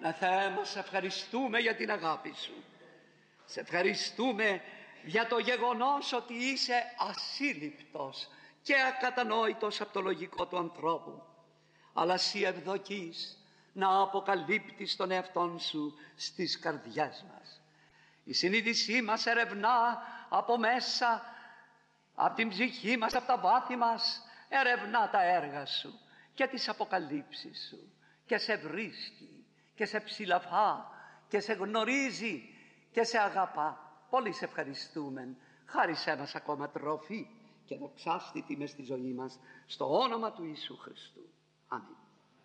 Θεέ μας, σε ευχαριστούμε για την αγάπη Σου. Σε ευχαριστούμε για το γεγονός ότι είσαι ασύλληπτος και ακατανόητος από το λογικό του ανθρώπου. Αλλά Εσύ ευδοκείς να αποκαλύπτεις τον εαυτόν Σου στις καρδιές μας. Η συνείδησή μας ερευνά από μέσα, από την ψυχή μας, από τα βάθη μας, ερευνά τα έργα Σου και τις αποκαλύψεις Σου και σε βρίσκει και σε ψηλαφά και σε γνωρίζει και σε αγαπά. Πολύ σε ευχαριστούμε. Χάρισέ μας ακόμα τροφή και δοξάστητη μες στη ζωή μας, στο όνομα του Ιησού Χριστού. Αμήν.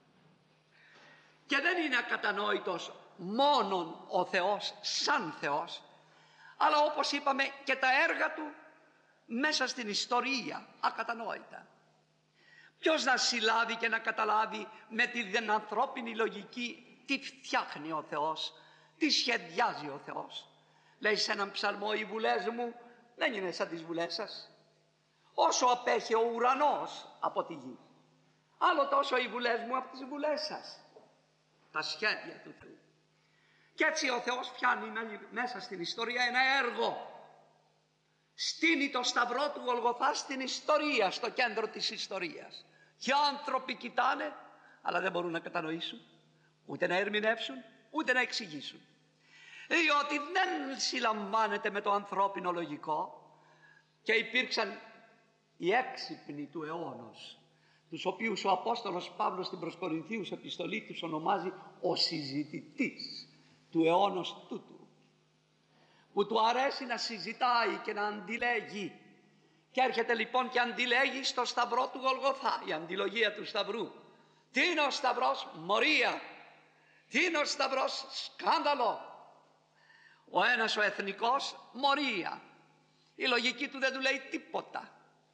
Και δεν είναι ακατανόητος μόνον ο Θεός σαν Θεός, αλλά όπως είπαμε και τα έργα Του μέσα στην ιστορία ακατανόητα. Ποιος να συλλάβει και να καταλάβει με την ανθρώπινη λογική τι φτιάχνει ο Θεός, τι σχεδιάζει ο Θεός. Λέει σε έναν ψαλμό, οι βουλές μου δεν είναι σαν τις βουλές σας. Όσο απέχει ο ουρανός από τη γη, άλλο τόσο οι βουλές μου από τις βουλές σας. Τα σχέδια του Θεού. Και έτσι ο Θεός πιάνει μέσα στην ιστορία ένα έργο. Στείνει το σταυρό του Γολγοθά στην ιστορία, στο κέντρο της ιστορίας. Και άνθρωποι κοιτάνε, αλλά δεν μπορούν να κατανοήσουν, ούτε να ερμηνεύσουν, ούτε να εξηγήσουν. Διότι δεν συλλαμβάνεται με το ανθρώπινο λογικό. Και υπήρξαν οι έξυπνοι του αιώνος, τους οποίους ο Απόστολος Παύλος στην προς Κορινθίους επιστολή τους ονομάζει ο συζητητής του αιώνος τούτου, που του αρέσει να συζητάει και να αντιλέγει. Και έρχεται λοιπόν και αντιλέγει στο σταυρό του Γολγοθά, η αντιλογία του σταυρού. Τι είναι ο σταυρός? Μορία. Τι είναι ο σταυρός? Σκάνδαλο. Ο ένας ο εθνικός, μορία. Η λογική του δεν του λέει τίποτα.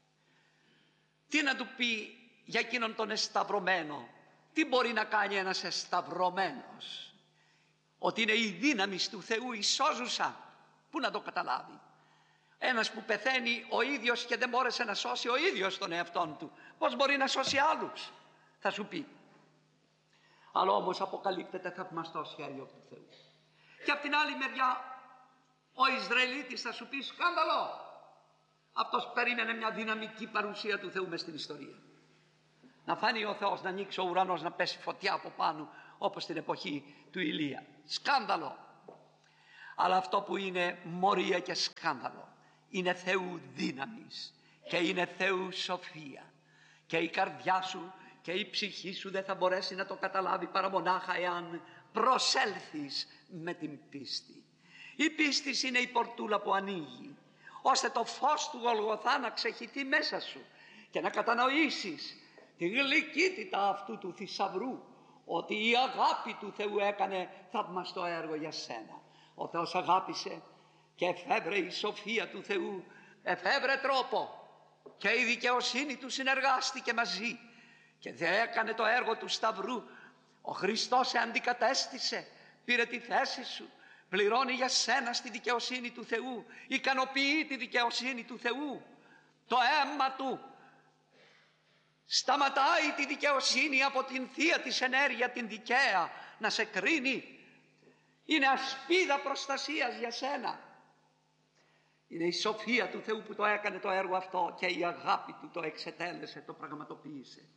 Τι να του πει για εκείνον τον εσταυρωμένο? Τι μπορεί να κάνει ένας εσταυρωμένος? Ότι είναι η δύναμη του Θεού η σώζουσα. Πού να το καταλάβει? Ένας που πεθαίνει ο ίδιος και δεν μπόρεσε να σώσει ο ίδιος τον εαυτόν του, πώς μπορεί να σώσει άλλους? Θα σου πει. Αλλά όμως αποκαλύπτεται θαυμαστό σχέδιο του Θεού. Και από την άλλη μεριά ο Ισραηλίτης θα σου πει σκάνδαλο. Αυτός περίμενε μια δυναμική παρουσία του Θεού μες στην ιστορία. Να φάνει ο Θεός, να ανοίξει ο ουρανός, να πέσει φωτιά από πάνω, όπως στην εποχή του Ηλία. Σκάνδαλο. Αλλά αυτό που είναι μορία και σκάνδαλο είναι Θεού δύναμης και είναι Θεού σοφία. Και η καρδιά σου και η ψυχή σου δεν θα μπορέσει να το καταλάβει παρά μονάχα εάν προσέλθεις με την πίστη. Η πίστη είναι η πορτούλα που ανοίγει, ώστε το φως του Γολγοθά να ξεχυθεί μέσα σου και να κατανοήσεις τη γλυκύτητα αυτού του θησαυρού, ότι η αγάπη του Θεού έκανε θαυμαστό έργο για σένα. Ο Θεός αγάπησε και εφεύρε η σοφία του Θεού, εφεύρε τρόπο και η δικαιοσύνη του συνεργάστηκε μαζί και έκανε το έργο του σταυρού. Ο Χριστός σε αντικατέστησε, πήρε τη θέση σου, πληρώνει για σένα στη δικαιοσύνη του Θεού, ικανοποιεί τη δικαιοσύνη του Θεού. Το αίμα του σταματάει τη δικαιοσύνη από την θεία της ενέργεια την δικαία να σε κρίνει. Είναι ασπίδα προστασίας για σένα. Είναι η σοφία του Θεού που το έκανε το έργο αυτό και η αγάπη του το εξετέλεσε, το πραγματοποίησε.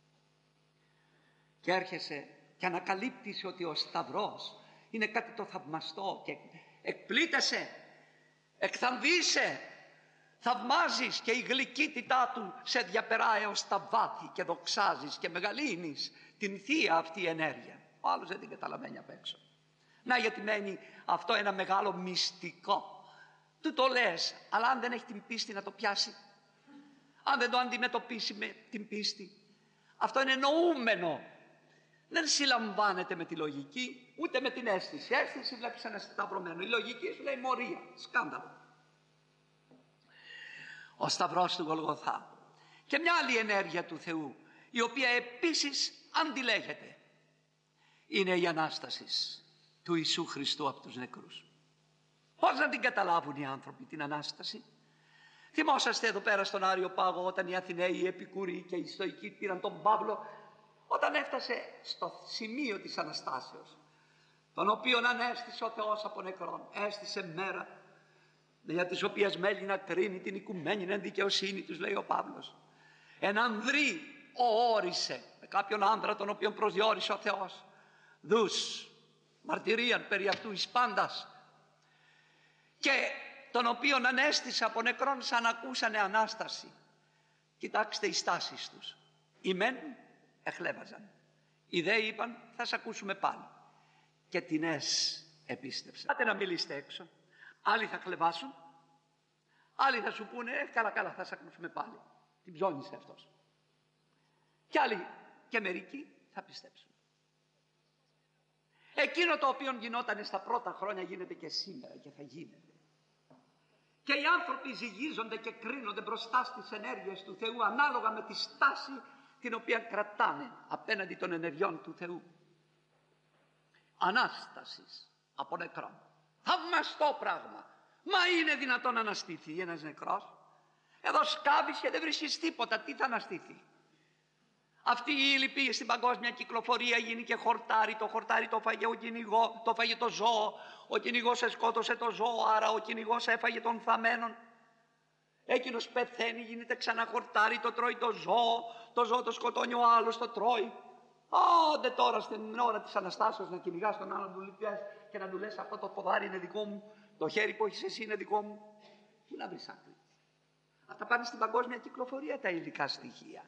Και έρχεσαι και ανακαλύπτεις ότι ο σταυρός είναι κάτι το θαυμαστό και εκπλήτεσαι, εκθαμβείσαι, θαυμάζεις και η γλυκύτητά του σε διαπερά έως τα βάθη και δοξάζεις και μεγαλύνεις την θεία αυτή ενέργεια. Ο άλλος δεν την καταλαβαίνει απ' έξω. Να, γιατί μένει αυτό ένα μεγάλο μυστικό. Του το λες, αλλά αν δεν έχει την πίστη να το πιάσει, αν δεν το αντιμετωπίσει με την πίστη, αυτό είναι νοούμενο. Δεν συλλαμβάνεται με τη λογική, ούτε με την αίσθηση. Αίσθηση βλέπεις ένα σταυρωμένο. Η λογική σου λέει μορία, σκάνδαλο. Ο σταυρός του Γολγοθά. Και μια άλλη ενέργεια του Θεού, η οποία επίσης αντιλέγεται, είναι η Ανάσταση του Ιησού Χριστού από τους νεκρούς. Πώς να την καταλάβουν οι άνθρωποι την Ανάσταση? Θυμόσαστε εδώ πέρα στον Άριο Πάγο, όταν οι Αθηναίοι, οι Επικουροί και οι Στοικοί πήραν τον Παύλο, όταν έφτασε στο σημείο της Αναστάσεως, τον οποίον ανέστησε ο Θεός από νεκρών, έστησε μέρα για τις οποίες μέλη να κρίνει την οικουμένη εν δικαιοσύνη τους, λέει ο Παύλος. Εν ανδρή όρισε, με κάποιον άνδρα τον οποίον προσδιορίσε ο Θεός, δους μαρτυρίαν περί αυτού εις πάντας, και τον οποίον ανέστησε από νεκρών σαν ακούσανε Ανάσταση. Κοιτάξτε οι στάσεις τους. Οι μεν εχλέβαζαν, οι δε είπαν θα σε ακούσουμε πάλι, και τινές επίστευσαν. Πάτε να μιλήσετε έξω, άλλοι θα χλεβάσουν, άλλοι θα σου πούνε καλά θα σε ακούσουμε πάλι, την ψώνισε αυτός, και άλλοι και μερικοί θα πιστέψουν. Εκείνο το οποίο γινόταν στα πρώτα χρόνια γίνεται και σήμερα και θα γίνεται. Και οι άνθρωποι ζυγίζονται και κρίνονται μπροστά στις ενέργειες του Θεού ανάλογα με τη στάση την οποία κρατάνε απέναντι των ενεργειών του Θεού. Ανάστασης από νεκρών. Θαυμαστό πράγμα. Μα είναι δυνατόν να αναστήθει ένας νεκρός? Εδώ σκάβεις και δεν βρίσκεις τίποτα. Τι θα αναστήθει? Αυτή η ύλη πήγε στην παγκόσμια κυκλοφορία, γίνηκε χορτάρι, το χορτάρι το φάγε ο κυνηγός, το φάγε το ζώο, ο κυνηγός σκότωσε το ζώο, άρα ο κυνηγός έφαγε τον θαμένον. Εκείνος πεθαίνει, γίνεται ξανά χορτάρι, το τρώει το ζώο το σκοτώνει, ο άλλος το τρώει. Άντε τώρα στην ώρα της Αναστάσεως να κυνηγάς τον άλλον, του λυπιάς και να του λες αυτό το ποδάρι είναι δικό μου, το χέρι που έχεις εσύ είναι δικό μου. Πού να βρεις άκρη? Αυτά πάνε στην παγκόσμια κυκλοφορία τα υλικά στοιχεία.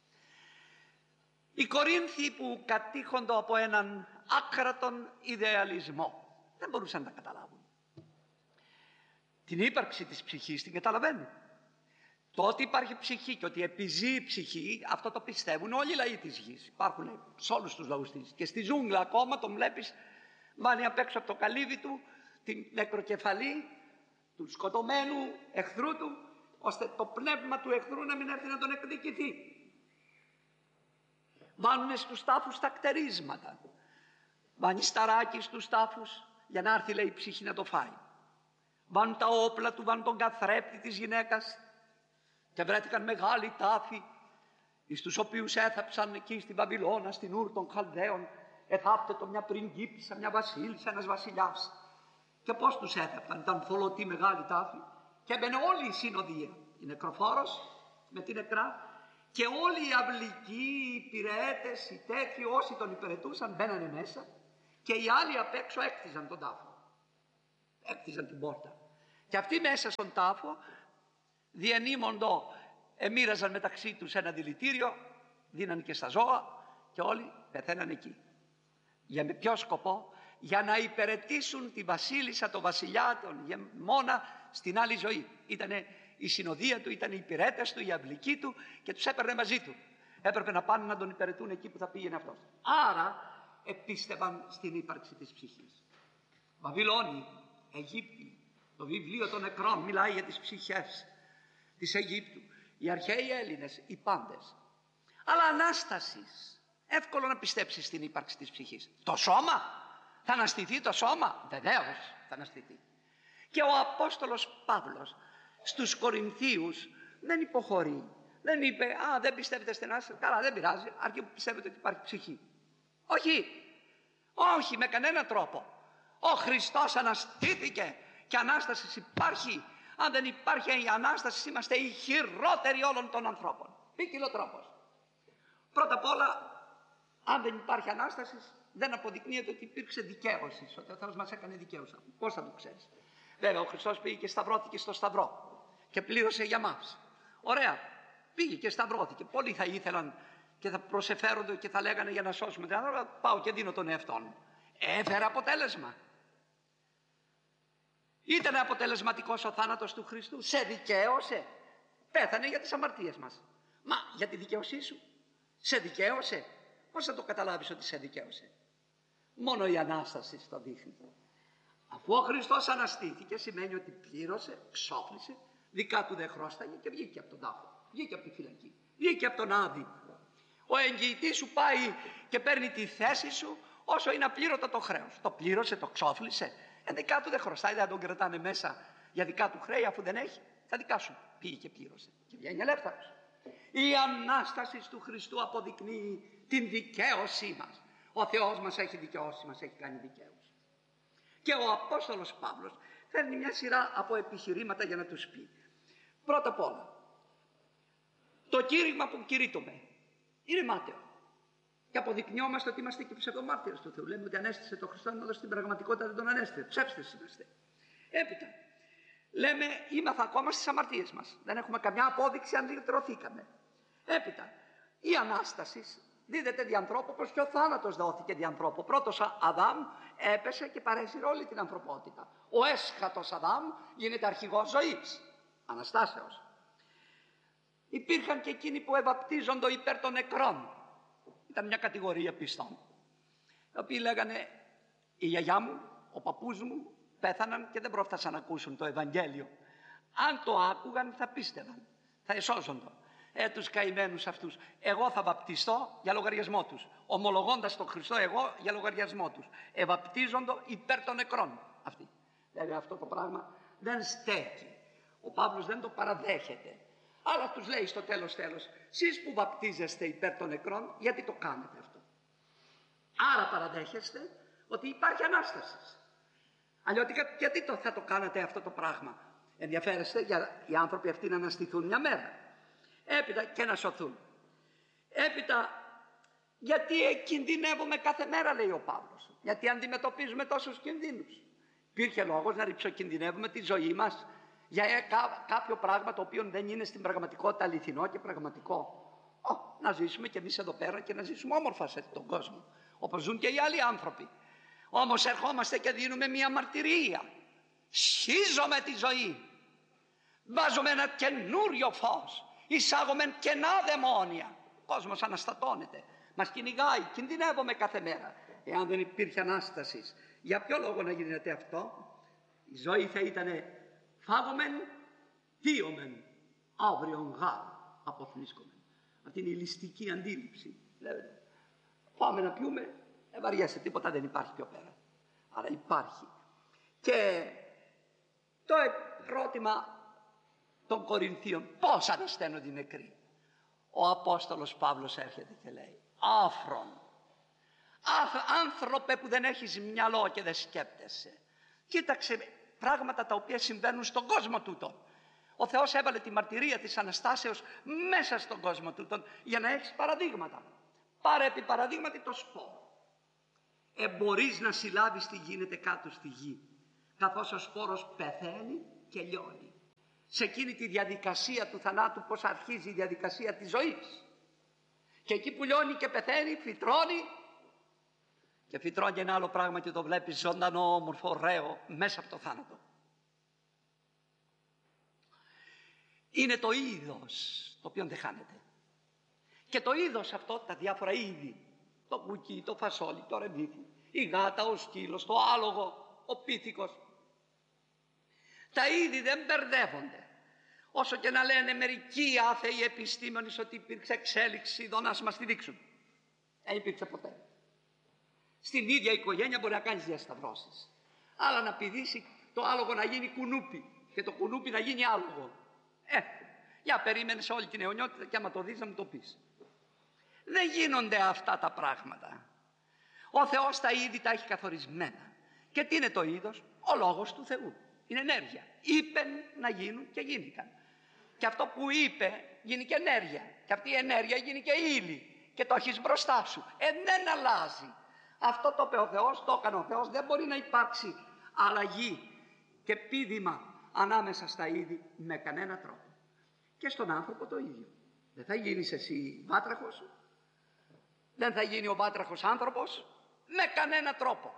Οι Κορίνθιοι που κατήχονται από έναν άκρατον ιδεαλισμό δεν μπορούσαν να τα καταλάβουν. Την ύπαρξη της ψυχής την καταλαβαίνουν. Το ότι υπάρχει ψυχή και ότι επιζεί η ψυχή, αυτό το πιστεύουν όλοι οι λαοί της γης. Υπάρχουν σε όλους τους λαούς της. Και στη ζούγκλα ακόμα τον βλέπεις, μάνει απ' έξω από το καλύβι του την νεκροκεφαλή του σκοτωμένου εχθρού του, ώστε το πνεύμα του εχθρού να μην έρθει να τον εκδικηθεί. Βάνουνε στους τάφους τα κτερίσματα. Βάνει σταράκι στους τάφους για να έρθει, λέει, η ψυχή να το φάει. Βάνουν τα όπλα του, βάνουν τον καθρέπτη της γυναίκας, και βρέθηκαν μεγάλοι τάφοι εις τους οποίους έθαψαν εκεί στην Βαβυλώνα, στην Ούρ των Χαλδαίων, εθάπτετο μια πριγκίπισσα, μια βασίλισσα, ένας βασιλιάς. Και πώς τους έθαπαν? Ήταν θολωτοί μεγάλοι τάφοι και έμπαινε όλη η συνοδεία, η νεκροφόρος με την νεκρά, και όλοι οι αυλικοί, οι υπηρέτες, οι τέτοιοι, όσοι τον υπηρετούσαν μπαίνανε μέσα, και οι άλλοι απ' έξω έκτιζαν τον τάφο, έκτιζαν την πόρτα, και αυτοί μέσα στον τάφο διενήμοντο εμοίραζαν μεταξύ τους ένα δηλητήριο, δίναν και στα ζώα και όλοι πεθαίναν εκεί. Για με ποιο σκοπό? Για να υπηρετήσουν τη βασίλισσα, το βασιλιά, τον ηγεμόνα στην άλλη ζωή. Ήτανε η συνοδεία του, ήταν οι υπηρέτες του, η αυλική του, και τους έπαιρνε μαζί του. Έπρεπε να πάνε να τον υπηρετούν εκεί που θα πήγαινε αυτός. Άρα επίστευαν στην ύπαρξη της ψυχής. Βαβυλώνη, Αιγύπτη, το βιβλίο των νεκρών μιλάει για τις ψυχές της Αιγύπτου. Οι αρχαίοι Έλληνες, οι πάντες. Αλλά Ανάστασης, εύκολο να πιστέψεις στην ύπαρξη της ψυχής. Το σώμα, θα αναστηθεί το σώμα? Βεβαίως θα αναστηθεί. Και ο Απόστολος Παύλος στους Κορινθίους δεν υποχωρεί. Δεν είπε, δεν πιστεύετε στην Ανάσταση, καλά, δεν πειράζει, αρκεί που πιστεύετε ότι υπάρχει ψυχή. Όχι, με κανένα τρόπο. Ο Χριστός αναστήθηκε και Ανάσταση υπάρχει. Αν δεν υπάρχει η Ανάσταση, είμαστε οι χειρότεροι όλων των ανθρώπων. Ποικιλό τρόπος. Πρώτα απ' όλα, αν δεν υπάρχει Ανάσταση, δεν αποδεικνύεται ότι υπήρξε δικαίωση, ότι ο Θεός μας έκανε δικαίους. Πώς θα το ξέρεις? Βέβαια, ο Χριστός πήγε και σταυρώθηκε στο σταυρό και πλήρωσε για μας. Ωραία, πήγε και σταυρώθηκε. Πολλοί θα ήθελαν και θα προσεφέρονται και θα λέγανε, για να σώσουμε την άνθρωπο, πάω και δίνω τον εαυτό μου. Έφερε αποτέλεσμα? Ήταν αποτελεσματικός ο θάνατος του Χριστού? Σε δικαίωσε? Πέθανε για τις αμαρτίες μας. Μα για τη δικαίωσή σου σε δικαίωσε? Πώς θα το καταλάβεις ότι σε δικαίωσε? Μόνο η Ανάσταση το δείχνει. Αφού ο Χριστός αναστήθηκε, σημαίνει ότι πλήρωσε, ξόφλησε, δικά του δεν χρώσταγε και βγήκε από τον τάφο, βγήκε από τη φυλακή, βγήκε από τον Άδη. Ο εγγυητής σου πάει και παίρνει τη θέση σου όσο είναι απλήρωτο το χρέος. Το πλήρωσε, το ξόφλησε. Δικά του δεν χρωστάει, δεν τον κρατάνε μέσα για δικά του χρέη, αφού δεν έχει. Τα δικά σου πήγε και πλήρωσε και βγαίνει ελεύθερος. Η Ανάσταση του Χριστού αποδεικνύει την δικαίωσή μας. Ο Θεός μας έχει δικαιώσει, μας έχει κάνει δικαίους. Και ο Απόστολος Παύλος φέρνει μια σειρά από επιχειρήματα για να τους πει. Πρώτα απ' όλα, το κήρυγμα που κηρύττουμε είναι μάταιο. Και αποδεικνυόμαστε ότι είμαστε και ψευδομάρτυρες του Θεού. Λέμε ότι ανέστησε τον Χριστό, αλλά στην πραγματικότητα δεν τον ανέστησε. Ψεύστες είμαστε. Έπειτα, λέμε είμαστε ακόμα στις αμαρτίες μας. Δεν έχουμε καμιά απόδειξη αν λυτρωθήκαμε. Έπειτα, η Ανάσταση δίδεται δι' ανθρώπου, όπως και ο θάνατος δόθηκε δι' ανθρώπου. Πρώτος Αδάμ έπεσε και παρέσυρε όλη την ανθρωπότητα. Ο έσχατος Αδάμ γίνεται αρχηγός ζωής, Αναστάσεως. Υπήρχαν και εκείνοι που ευαπτίζονται υπέρ των νεκρών. Ήταν μια κατηγορία πιστών, οι οποίοι λέγανε η γιαγιά μου, ο παππούς μου πέθαναν και δεν πρόφτασαν να ακούσουν το Ευαγγέλιο. Αν το άκουγαν θα πίστευαν, θα εσώζονταν. Τους καημένους αυτούς, εγώ θα βαπτιστώ για λογαριασμό τους, ομολογώντας τον Χριστό εγώ για λογαριασμό τους. Ευαπτίζοντο υπέρ των νεκρών αυτοί. Δηλαδή αυτό το πράγμα δεν στέκει. Ο Παύλος δεν το παραδέχεται. Αλλά τους λέει στο τέλος, εσείς που βαπτίζεστε υπέρ των νεκρών, γιατί το κάνετε αυτό? Άρα παραδέχεστε ότι υπάρχει Ανάσταση. Αλλιώτικα, γιατί θα το κάνετε αυτό το πράγμα? Ενδιαφέρεστε για οι άνθρωποι αυτοί να αναστηθούν μια μέρα. Έπειτα και να σωθούν. Έπειτα, γιατί κινδυνεύουμε κάθε μέρα, λέει ο Παύλος? Γιατί αντιμετωπίζουμε τόσους κινδύνους? Υπήρχε λόγος να ριψοκινδυνεύουμε τη ζωή μας για κάποιο πράγμα το οποίο δεν είναι στην πραγματικότητα αληθινό και πραγματικό? Να ζήσουμε κι εμείς εδώ πέρα και να ζήσουμε όμορφα σε τον κόσμο, όπως ζουν και οι άλλοι άνθρωποι. Όμως ερχόμαστε και δίνουμε μια μαρτυρία. Σχίζομαι τη ζωή. Βάζουμε ένα καινούριο φως. Εισάγουμε κενά δαιμόνια. Ο κόσμος αναστατώνεται. Μας κυνηγάει. Κινδυνεύουμε κάθε μέρα. Εάν δεν υπήρχε Ανάσταση, για ποιο λόγο να γίνεται αυτό? Η ζωή θα ήταν φάγομεν, πίομεν, αύριον γάρ αποθνίσκομεν. Αυτή είναι η ληστική αντίληψη. Λέτε, πάμε να πιούμε, βαριέσαι, τίποτα δεν υπάρχει πιο πέρα. Αλλά υπάρχει. Και το ερώτημα των Κορινθίων, πώς ανασταίνονται οι νεκροί? Ο Απόστολος Παύλος έρχεται και λέει, άφρον, άνθρωπε που δεν έχεις μυαλό και δεν σκέπτεσαι, κοίταξε πράγματα τα οποία συμβαίνουν στον κόσμο τούτο. Ο Θεός έβαλε τη μαρτυρία της Αναστάσεως μέσα στον κόσμο τούτον για να έχεις παραδείγματα. Πάρε επί παραδείγματι το σπόρο. Μπορείς να συλλάβεις τι γίνεται κάτω στη γη, καθώς ο σπόρος πεθαίνει και λιώνει. Σε εκείνη τη διαδικασία του θανάτου, πώς αρχίζει η διαδικασία της ζωής. Και εκεί που λιώνει και πεθαίνει, φυτρώνει. Και φυτρώνει ένα άλλο πράγμα και το βλέπεις ζωντανό, όμορφο, ωραίο, μέσα από το θάνατο. Είναι το είδος το οποίο δεν χάνεται. Και το είδος αυτό, τα διάφορα είδη, το κουκί, το φασόλι, το ρεβίθι, η γάτα, ο σκύλος, το άλογο, ο πίθηκος. Τα είδη δεν μπερδεύονται. Όσο και να λένε μερικοί άθεοι επιστήμονες ότι υπήρξε εξέλιξη εδώ, να μας τη δείξουν. Δεν υπήρξε ποτέ. Στην ίδια οικογένεια μπορεί να κάνεις διασταυρώσεις. Αλλά να πηδήσει το άλογο να γίνει κουνούπι και το κουνούπι να γίνει άλογο. Για περίμενε σε όλη την αιωνιότητα και άμα το δεις να μου το πεις. Δεν γίνονται αυτά τα πράγματα. Ο Θεός τα είδη τα έχει καθορισμένα. Και τι είναι το είδος? Ο λόγος του Θεού. Είναι ενέργεια. Είπε να γίνουν και γίνηκαν. Και αυτό που είπε γίνει και ενέργεια. Και αυτή η ενέργεια γίνει και ύλη. Και το έχεις μπροστά σου. Δεν αλλάζει. Αυτό το είπε ο Θεός, το έκανε ο Θεός. Δεν μπορεί να υπάρξει αλλαγή και πήδημα ανάμεσα στα είδη με κανένα τρόπο. Και στον άνθρωπο το ίδιο. Δεν θα γίνεις εσύ βάτραχος. Δεν θα γίνει ο βάτραχος άνθρωπος με κανένα τρόπο.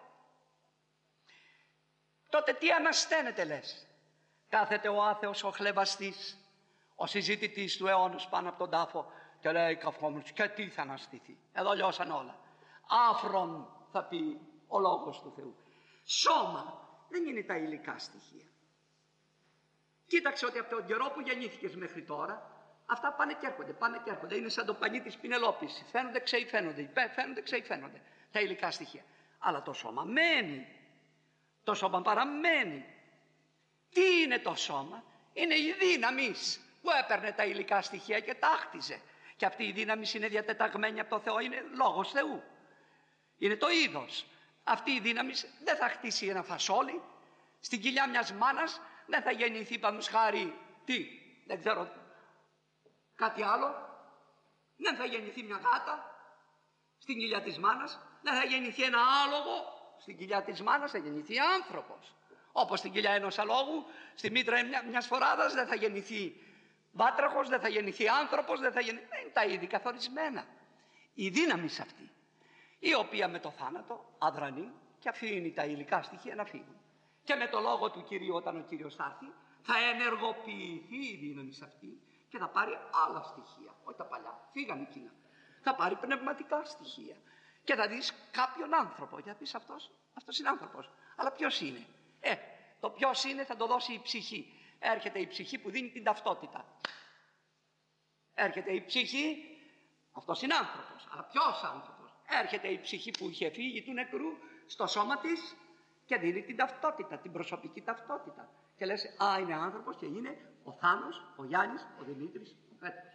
Τότε τι ανασταίνεται λες? Κάθεται ο άθεος, ο χλεβαστής, ο συζητητής του αιώνος πάνω από τον τάφο και λέει καυχόμουν και τι θα αναστηθεί? Εδώ λιώσαν όλα. Άφρον θα πει ο λόγος του Θεού. Σώμα δεν είναι τα υλικά στοιχεία. Κοίταξε ότι από τον καιρό που γεννήθηκες μέχρι τώρα αυτά πάνε και έρχονται, πάνε και έρχονται. Είναι σαν το πανί της Πινελόπης. Φαίνονται, ξεϊφαίνονται, φαίνονται, ξεϊφαίνονται τα υλικά στοιχεία. Αλλά το σώμα μένει. Το σώμα παραμένει. Τι είναι το σώμα? Είναι η δύναμη που έπαιρνε τα υλικά στοιχεία και τα χτίζε. Και αυτή η δύναμη είναι διατεταγμένη από το Θεό, είναι λόγος Θεού. Είναι το είδος. Αυτή η δύναμη δεν θα χτίσει ένα φασόλι. Στην κοιλιά μιας μάνας δεν θα γεννηθεί, παραδείγματος χάρη, δεν ξέρω, κάτι άλλο. Δεν θα γεννηθεί μια γάτα στην κοιλιά της μάνας. Δεν θα γεννηθεί ένα άλογο στην κοιλιά της μάνας, θα γεννηθεί άνθρωπος. Όπως στην κοιλιά ενός αλόγου, στη μήτρα μιας φοράδας δεν θα γεννηθεί βάτραχος, δεν θα γεννηθεί άνθρωπος, δεν είναι τα είδη καθορισμένα. Η δύναμη αυτή, η οποία με το θάνατο αδρανεί και αφήνει τα υλικά στοιχεία να φύγουν. Και με το λόγο του Κυρίου, όταν ο Κύριος θα έρθει, θα ενεργοποιηθεί η δύναμη αυτή και θα πάρει άλλα στοιχεία. Όχι τα παλιά, φύγανε εκείνα. Θα πάρει πνευματικά στοιχεία. Και θα δεις κάποιον άνθρωπο. Και θα πεις αυτός είναι άνθρωπος. Αλλά ποιος είναι? Το ποιος είναι θα το δώσει η ψυχή. Έρχεται η ψυχή που δίνει την ταυτότητα. Έρχεται η ψυχή, αυτός είναι άνθρωπος. Αλλά ποιος άνθρωπος? Έρχεται η ψυχή που είχε φύγει του νεκρού στο σώμα της και δίνει την ταυτότητα, την προσωπική ταυτότητα. Και λες, είναι άνθρωπος και είναι ο Θάνος, ο Γιάννης, ο Δημήτρης, ο Πέτρος.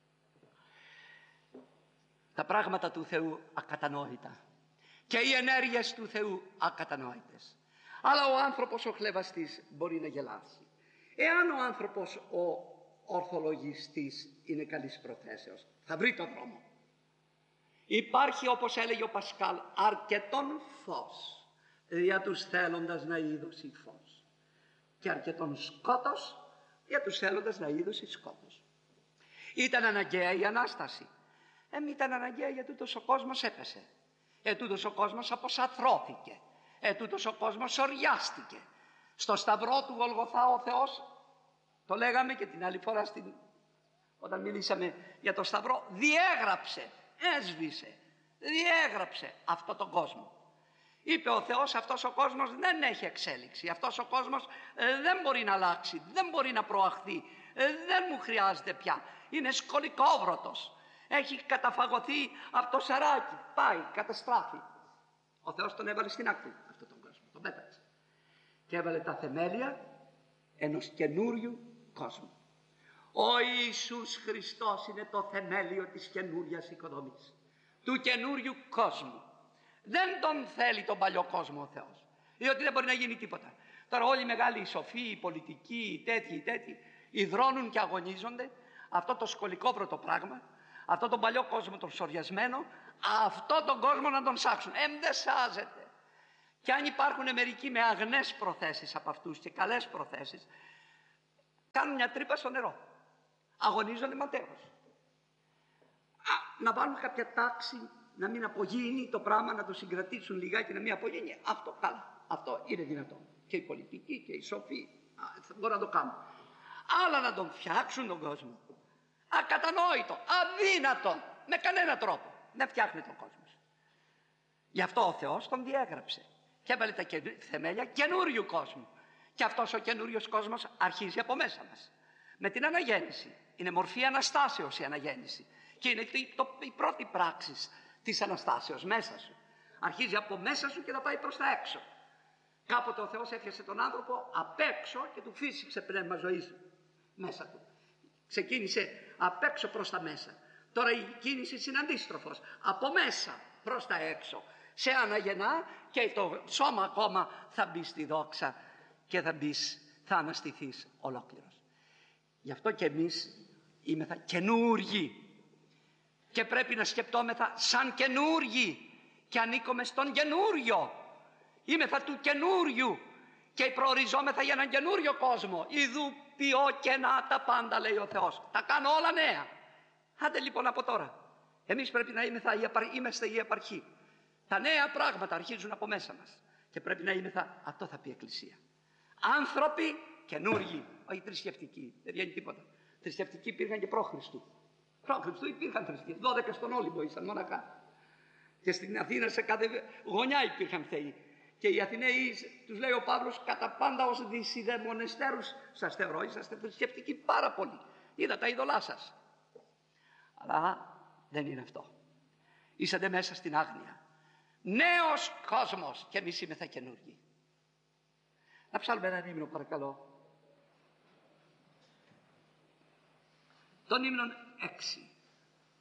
Τα πράγματα του Θεού ακατανόητα και οι ενέργειες του Θεού ακατανόητες. Αλλά ο άνθρωπος ο χλευαστής μπορεί να γελάσει. Εάν ο άνθρωπος ο ορθολογιστής είναι καλής προθέσεως, θα βρει τον δρόμο. Υπάρχει, όπως έλεγε ο Πασκάλ, αρκετόν φως για τους θέλοντας να είδωση φως και αρκετόν σκότος για τους θέλοντας να είδωση σκότος. Ήταν αναγκαία η Ανάσταση. Ήταν αναγκαία γιατί τούτος ο κόσμος έπεσε. Τούτος ο κόσμος αποσαθρώθηκε. Τούτος ο κόσμος σωριάστηκε. Στο σταυρό του Γολγοθά ο Θεός, το λέγαμε και την άλλη φορά όταν μιλήσαμε για το σταυρό, διέγραψε, έσβησε, διέγραψε αυτό τον κόσμο. Είπε ο Θεός, αυτός ο κόσμος δεν έχει εξέλιξη, αυτός ο κόσμος δεν μπορεί να αλλάξει, δεν μπορεί να προαχθεί, δεν μου χρειάζεται πια, είναι σκολικόβρωτος, έχει καταφαγωθεί από το σαράκι, πάει, καταστράφει. Ο Θεός τον έβαλε στην άκρη αυτόν τον κόσμο, τον πέταξε και έβαλε τα θεμέλια ενός καινούριου κόσμου. Ο Ιησούς Χριστός είναι το θεμέλιο της καινούριας οικοδομής, του καινούριου κόσμου. Δεν τον θέλει τον παλιό κόσμο ο Θεός, διότι δεν μπορεί να γίνει τίποτα. Τώρα όλοι οι μεγάλοι, οι σοφοί, οι πολιτικοί, οι τέτοιοι, υδρώνουν και αγωνίζονται αυτό το σκολικόβρωτο πράγμα, αυτό τον παλιό κόσμο τον σωριασμένο, αυτό τον κόσμο να τον σάξουν. Δεν σάζεται. Και αν υπάρχουν μερικοί με αγνές προθέσεις από αυτούς και καλές προθέσεις, κάνουν μια τρύπα στο νερό. Αγωνίζονται ματέως. Να βάλουν κάποια τάξη, να μην απογίνει το πράγμα, να το συγκρατήσουν λιγάκι, να μην απογίνει. Αυτό καλά. Αυτό είναι δυνατόν. Και οι πολιτικοί και οι σοφοί μπορούν να το κάνουν. Αλλά να τον φτιάξουν τον κόσμο. Ακατανόητο, αδύνατο, με κανένα τρόπο. Δεν φτιάχνει τον κόσμο. Γι' αυτό ο Θεός τον διέγραψε και έβαλε τα θεμέλια καινούριου κόσμου. Και αυτός ο καινούριος κόσμος αρχίζει από μέσα μας. Με την αναγέννηση. Είναι μορφή Αναστάσεως η αναγέννηση. Και είναι η πρώτη πράξη της Αναστάσεως μέσα σου. Αρχίζει από μέσα σου και θα πάει προς τα έξω. Κάποτε ο Θεός έφτιασε τον άνθρωπο απ' έξω και του φύσηξε πνεύμα ζωής μέσα του. Ξεκίνησε απ' έξω προς τα μέσα. Τώρα η κίνηση είναι αντίστροφος. Από μέσα προς τα έξω. Σε αναγεννά και το σώμα ακόμα θα μπει στη δόξα και θα αναστηθείς ολόκληρος. Γι' αυτό και εμείς είμεθα καινούργοι και πρέπει να σκεπτόμεθα σαν καινούργοι και ανήκουμε στον καινούριο. Είμεθα του καινούριου και προοριζόμεθα για έναν καινούριο κόσμο. Ιδού ποιώ καινά τα πάντα, λέει ο Θεός. Τα κάνω όλα νέα. Άντε λοιπόν από τώρα. Εμείς πρέπει να είμαστε η επαρχή. Τα νέα πράγματα αρχίζουν από μέσα μας. Και πρέπει να είμεθα, αυτό θα πει η Εκκλησία. Άνθρωποι καινούργοι, όχι θρησκευτικοί. Δεν βγαίνει τίποτα. Θρησκευτικοί υπήρχαν και προ-Χριστού. Προ-Χριστού υπήρχαν θρησκευτικοί. 12 στον Όλυμπο ήσαν μοναχά. Και στην Αθήνα σε κάθε γωνιά υπήρχαν θεοί. Και οι Αθηναίοι, τους λέει ο Παύλος, κατά πάντα ως δυσιδαιμονεστέρους σας θεωρώ. Είσαστε θρησκευτικοί πάρα πολύ. Είδα τα είδωλά σας. Αλλά δεν είναι αυτό. Είσατε μέσα στην άγνοια. Νέος κόσμος και εμείς είμεθα καινούργοι. Να ψάλουμε έναν ύμνο παρακαλώ. Τον ύμνον 6.